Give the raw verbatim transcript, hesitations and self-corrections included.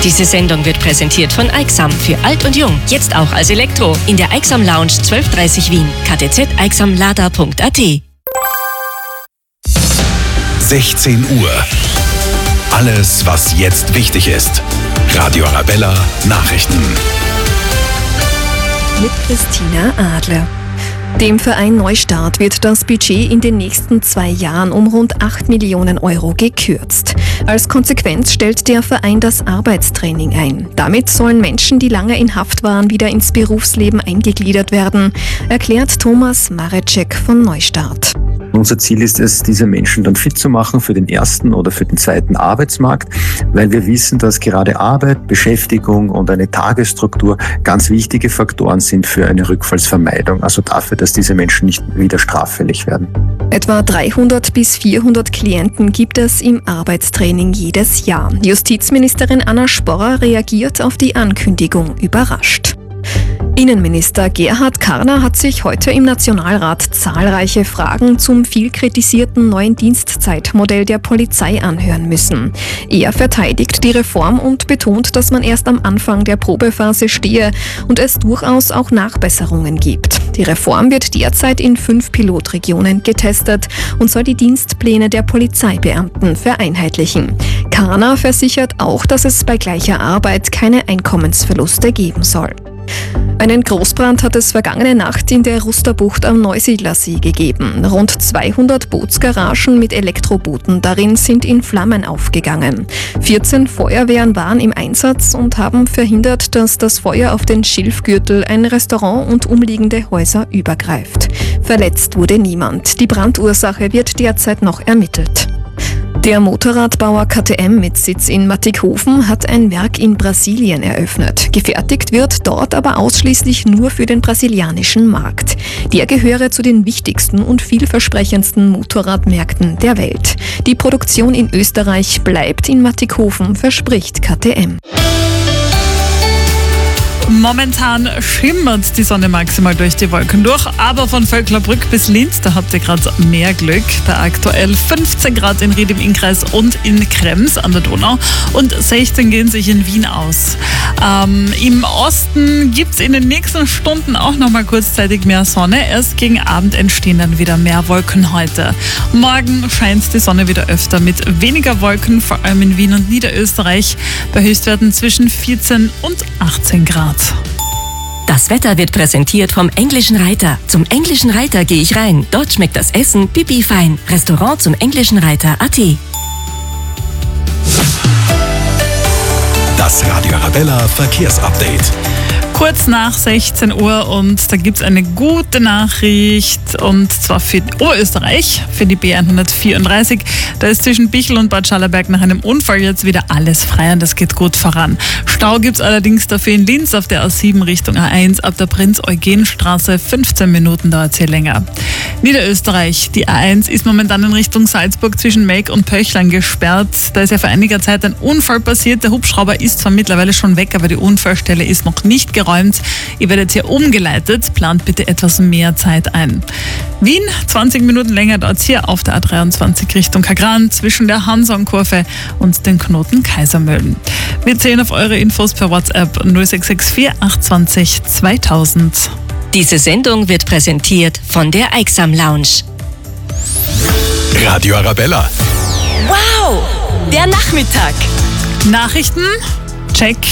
Diese Sendung wird präsentiert von Aixam für alt und jung. Jetzt auch als Elektro. In der Aixam Lounge zwölf dreißig Wien. k t z aixamlada punkt a t. sechzehn Uhr. Alles, was jetzt wichtig ist. Radio Arabella Nachrichten. Mit Christina Adler. Dem Verein Neustart wird das Budget in den nächsten zwei Jahren um rund acht Millionen Euro gekürzt. Als Konsequenz stellt der Verein das Arbeitstraining ein. Damit sollen Menschen, die lange in Haft waren, wieder ins Berufsleben eingegliedert werden, erklärt Thomas Marecek von Neustart. Unser Ziel ist es, diese Menschen dann fit zu machen für den ersten oder für den zweiten Arbeitsmarkt, weil wir wissen, dass gerade Arbeit, Beschäftigung und eine Tagesstruktur ganz wichtige Faktoren sind für eine Rückfallsvermeidung, also dafür, dass diese Menschen nicht wieder straffällig werden. Etwa dreihundert bis vierhundert Klienten gibt es im Arbeitstraining jedes Jahr. Justizministerin Anna Sporrer reagiert auf die Ankündigung überrascht. Innenminister Gerhard Karner hat sich heute im Nationalrat zahlreiche Fragen zum viel kritisierten neuen Dienstzeitmodell der Polizei anhören müssen. Er verteidigt die Reform und betont, dass man erst am Anfang der Probephase stehe und es durchaus auch Nachbesserungen gibt. Die Reform wird derzeit in fünf Pilotregionen getestet und soll die Dienstpläne der Polizeibeamten vereinheitlichen. Karner versichert auch, dass es bei gleicher Arbeit keine Einkommensverluste geben soll. Einen Großbrand hat es vergangene Nacht in der Rusterbucht am Neusiedlersee gegeben. Rund zweihundert Bootsgaragen mit Elektrobooten darin sind in Flammen aufgegangen. vierzehn Feuerwehren waren im Einsatz und haben verhindert, dass das Feuer auf den Schilfgürtel, ein Restaurant und umliegende Häuser übergreift. Verletzt wurde niemand. Die Brandursache wird derzeit noch ermittelt. Der Motorradbauer K T M mit Sitz in Mattighofen hat ein Werk in Brasilien eröffnet. Gefertigt wird dort aber ausschließlich nur für den brasilianischen Markt. Der gehöre zu den wichtigsten und vielversprechendsten Motorradmärkten der Welt. Die Produktion in Österreich bleibt in Mattighofen, verspricht K T M. Momentan schimmert die Sonne maximal durch die Wolken durch, aber von Vöcklerbrück bis Linz, da habt ihr gerade mehr Glück. Da aktuell fünfzehn Grad in Ried im Innkreis und in Krems an der Donau und sechzehn gehen sich in Wien aus. Ähm, Im Osten gibt es in den nächsten Stunden auch nochmal kurzzeitig mehr Sonne. Erst gegen Abend entstehen dann wieder mehr Wolken heute. Morgen scheint die Sonne wieder öfter mit weniger Wolken, vor allem in Wien und Niederösterreich, bei Höchstwerten zwischen vierzehn und achtzehn Grad. Das Wetter wird präsentiert vom Englischen Reiter. Zum Englischen Reiter gehe ich rein. Dort schmeckt das Essen pipi fein. Restaurant zum Englischen Reiter punkt a t. Das Radio Arabella Verkehrsupdate. Kurz nach sechzehn Uhr und da gibt es eine gute Nachricht und zwar für Oberösterreich, für die B hundertvierunddreißig. Da ist zwischen Bichl und Bad Schallerberg nach einem Unfall jetzt wieder alles frei und das geht gut voran. Stau gibt es allerdings dafür in Linz auf der A sieben Richtung A eins ab der Prinz-Eugen-Straße. fünfzehn Minuten dauert es hier länger. Niederösterreich, die A eins ist momentan in Richtung Salzburg zwischen Melk und Pöchlein gesperrt. Da ist ja vor einiger Zeit ein Unfall passiert. Der Hubschrauber ist zwar mittlerweile schon weg, aber die Unfallstelle ist noch nicht geräumt. Ihr werdet hier umgeleitet, plant bitte etwas mehr Zeit ein. Wien, zwanzig Minuten länger dauert es hier auf der A dreiundzwanzig Richtung Kagran zwischen der Hansaunkurve und den Knoten Kaisermühlen. Wir zählen auf eure Infos per WhatsApp null sechs sechs vier acht zwei null zweitausend. Diese Sendung wird präsentiert von der Aixam Lounge. Radio Arabella. Wow! Der Nachmittag. Nachrichten? Check.